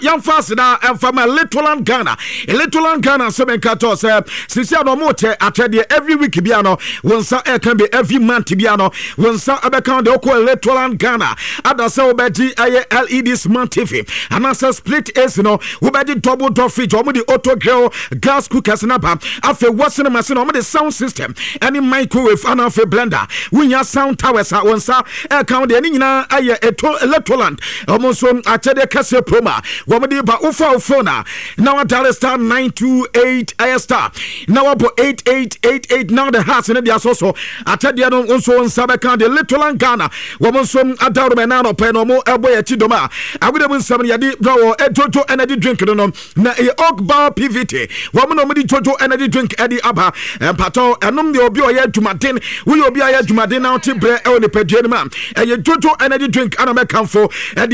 Young fast now and from a little Ghana. A little Ghana, 7 cartos. Since you know mote every week, Biano, when sa can be every month, Biano, when sa abacount the Oko little Ghana. Other so betty LED smart TV. And answer split is no, we betty double door fridge, or the auto grill, gas cookers and up. After what's in the machine, or the sound system, any microwave, and off a blender. When your sound towers are on sa account the Nina, electroland, almost I tell the Cassia Proma. Wamadi ba ufa ufona. Now a dollar star 928 star. Now about 8888. Now the house in the also. I tell you also on Sabakan the little Ghana. Woman adaro menano penomo elbow chidoma. I would have been some yadi draw a Jojo energy drink no na a oak bar PVT. Woman omedi Jojo energy drink Eddie Abba and Pato and the obio yet to maintain. We will be a Jumadin out to bread on the Pedrima. And your Jojo energy drink and I come for